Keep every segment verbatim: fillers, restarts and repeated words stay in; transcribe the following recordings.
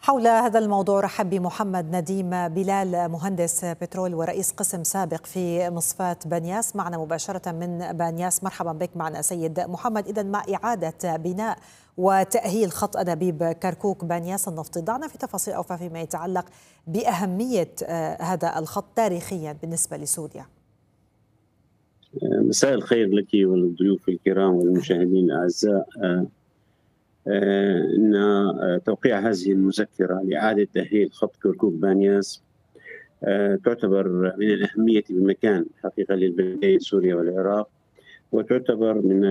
حول هذا الموضوع رحب بمحمد نديم بلال، مهندس بترول ورئيس قسم سابق في مصفاة بانياس، معنا مباشرة من بانياس. مرحبا بك معنا سيد محمد. إذا مع إعادة بناء وتأهيل خط أنابيب كركوك بانياس النفطي، ضعنا في تفاصيل أوفى فيما يتعلق بأهمية هذا الخط تاريخيا بالنسبة لسوريا. مساء الخير لك والضيوف الكرام والمشاهدين الأعزاء. أن توقيع هذه المذكرة لإعادة تأهيل خط كركوك بانياس تعتبر من الأهمية بمكان حقيقة للبلدين سوريا والعراق، وتعتبر من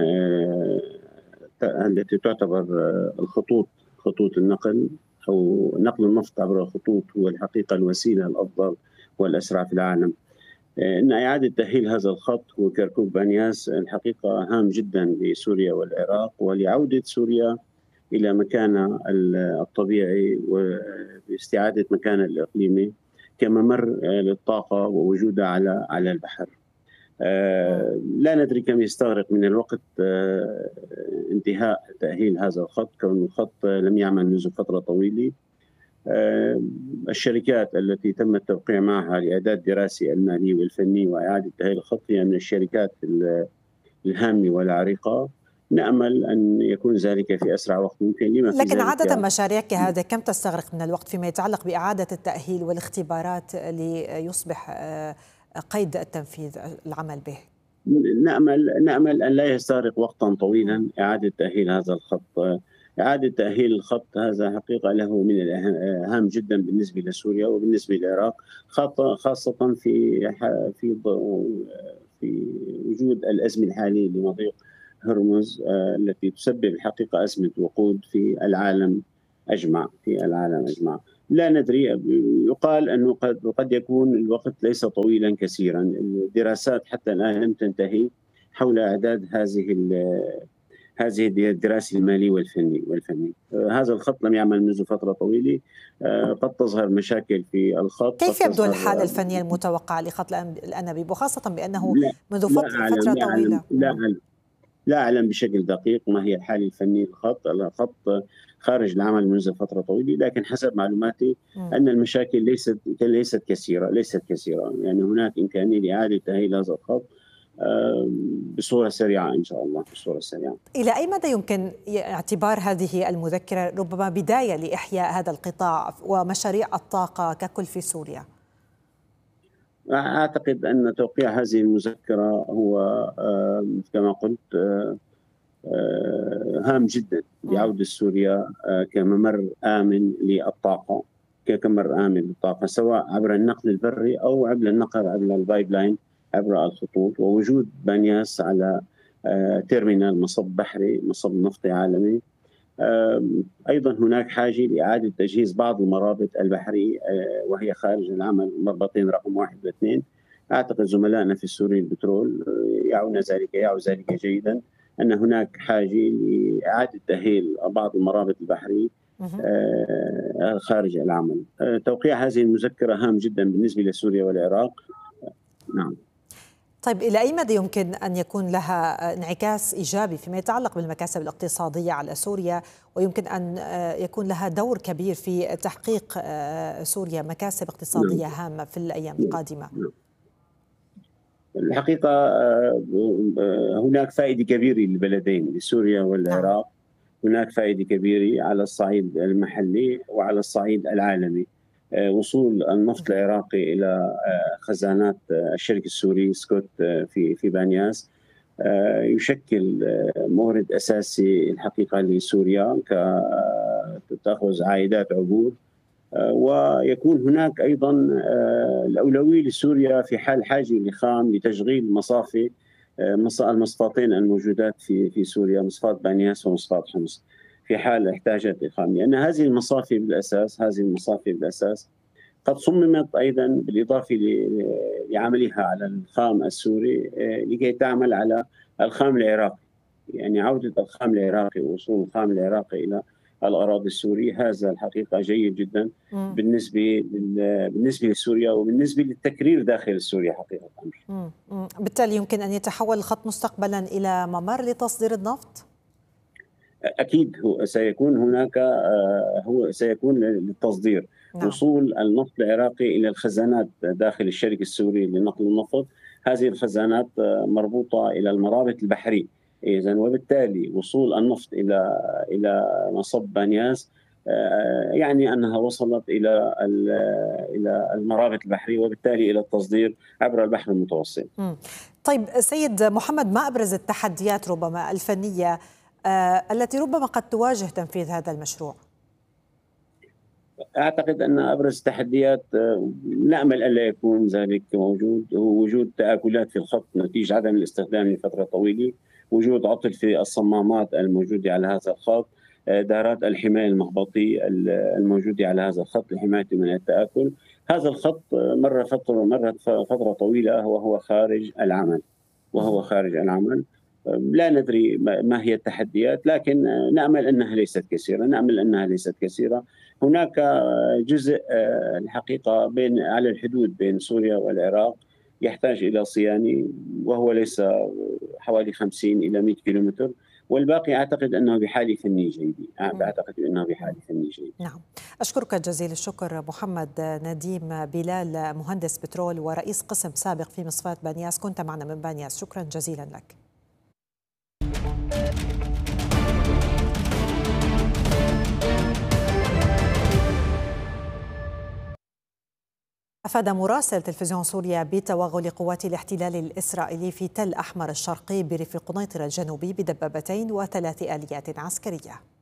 التي تعتبر الخطوط خطوط النقل أو نقل النفط عبر الخطوط هو الحقيقة الوسيلة الأفضل والأسرع في العالم. إن إعادة تأهيل هذا الخط هو كركوك بانياس الحقيقة هام جدا لسوريا والعراق ولعودة سوريا إلى مكانها الطبيعي واستعادة مكانها الإقليمي كممر للطاقة ووجودها على على البحر. لا ندري كم يستغرق من الوقت انتهاء تأهيل هذا الخط، كون الخط لم يعمل منذ فترة طويلة. الشركات التي تم التوقيع معها لإعداد دراسي المالي والفني وإعادة تأهيل الخط هي من الشركات الهامة والعريقة. نأمل أن يكون ذلك في أسرع وقت ممكن. لما في لكن عادة مشاريع كهذا كم تستغرق من الوقت فيما يتعلق بإعادة التأهيل والاختبارات ليصبح قيد التنفيذ العمل به؟ نأمل نأمل أن لا يستغرق وقتا طويلا إعادة تأهيل هذا الخط. إعادة تأهيل الخط هذا حقيقة له من الأهم جدا بالنسبة لسوريا وبالنسبة للعراق، خاصة في في في وجود الأزمة الحالية لمضيق هرمز التي تسبب الحقيقة أزمة وقود في العالم أجمع في العالم أجمع. لا ندري، يقال أنه قد قد يكون الوقت ليس طويلا كثيرا. الدراسات حتى الآن لم تنتهي حول إعداد هذه هذه الدراسة المالي والفني والفني هذا الخط لم يعمل منذ فترة طويلة. قد تظهر مشاكل في الخط. كيف يبدو الحالة الفنية المتوقعة لخط الأنابيب، وخاصة بأنه منذ فترة, فترة لا طويلة؟ لا أعلم لا أعلم بشكل دقيق ما هي الحالة الفنية للخط. الخط خارج العمل منذ فترة طويلة، لكن حسب معلوماتي م. أن المشاكل ليست ليست كثيرة ليست كثيرة يعني هناك إمكانية لإعادة تأهيل هذا الخط بصورة سريعة إن شاء الله بصورة سريعة. إلى أي مدى يمكن اعتبار هذه المذكرة ربما بداية لإحياء هذا القطاع ومشاريع الطاقة ككل في سوريا؟ أعتقد أن توقيع هذه المذكرة هو كما قلت هام جدا لعودة سوريا كممر آمن للطاقة كممر آمن للطاقة، سواء عبر النقل البري أو عبر النقل عبر البايب لاين عبر الخطوط، ووجود بانياس على تيرمينال مصب بحري مصب نفطي عالمي. أيضا هناك حاجة لإعادة تجهيز بعض المرابط البحرية وهي خارج العمل، مربطين رقم واحد واثنين. أعتقد زملائنا في السوري البترول يعون ذلك يعو ذلك جيدا، أن هناك حاجة لإعادة تأهيل بعض المرابط البحرية خارج العمل. توقيع هذه المذكرة هام جدا بالنسبة لسوريا والعراق. نعم. طيب إلى أي مدى يمكن أن يكون لها انعكاس إيجابي فيما يتعلق بالمكاسب الاقتصادية على سوريا، ويمكن أن يكون لها دور كبير في تحقيق سوريا مكاسب اقتصادية هامة في الأيام القادمة؟ الحقيقة هناك فائدة كبيرة للبلدين لسوريا والعراق. هناك فائدة كبيرة على الصعيد المحلي وعلى الصعيد العالمي. وصول النفط العراقي إلى خزانات الشركة السوري سكوت في في بانياس يشكل مورد أساسي الحقيقة لسوريا كتأخذ عائدات عبور، ويكون هناك أيضا الأولوية لسوريا في حال حاجة لخام لتشغيل مصافي المصفاتين الموجودات في في سوريا، مصفاة بانياس ومصفاة حمص، في حال احتاجت لخام، لأن هذه المصافي بالأساس هذه المصافي بالأساس قد صممت أيضا بالإضافة لعملها على الخام السوري لكي تعمل على الخام العراقي، يعني عودة الخام العراقي ووصول الخام العراقي إلى الأراضي السورية. هذا الحقيقة جيد جدا م. بالنسبة بالنسبة لسوريا وبالنسبة للتكرير داخل سوريا حقيقة. م. م. بالتالي يمكن أن يتحول الخط مستقبلا إلى ممر لتصدير النفط؟ اكيد هو سيكون هناك هو سيكون للتصدير. نعم. وصول النفط العراقي الى الخزانات داخل الشركه السوري لنقل النفط، هذه الخزانات مربوطه الى المرابط البحري، اذا وبالتالي وصول النفط الى الى مصب بانياس يعني انها وصلت الى الى المرابط البحريه وبالتالي الى التصدير عبر البحر المتوسط. م. طيب سيد محمد، ما ابرز التحديات ربما الفنيه آه التي ربما قد تواجه تنفيذ هذا المشروع؟ اعتقد ان ابرز التحديات نامل الا يكون ذلك موجود، هو وجود تآكلات في الخط نتيجه عدم الاستخدام لفتره طويله، وجود عطل في الصمامات الموجوده على هذا الخط، دارات الحمايه المهبطيه الموجوده على هذا الخط لحمايته من التآكل. هذا الخط مر فتره مرت فتره طويله وهو خارج العمل وهو خارج العمل لا ندري ما هي التحديات، لكن نأمل أنها ليست كثيرة نأمل أنها ليست كثيرة. هناك جزء الحقيقة بين على الحدود بين سوريا والعراق يحتاج إلى صيانة، وهو ليس حوالي خمسين إلى مئة كيلومتر، والباقي أعتقد أنه بحالة فنية جيدة. أعتقد أنه بحالة فنية جيدة. نعم، أشكرك جزيل الشكر محمد نديم بلال، مهندس بترول ورئيس قسم سابق في مصفاة بانياس، كنت معنا من بانياس، شكرا جزيلا لك. أفاد مراسل تلفزيون سوريا بتوغل قوات الاحتلال الإسرائيلي في تل أحمر الشرقي بريف قنيطرة الجنوبي بدبابتين وثلاث آليات عسكرية.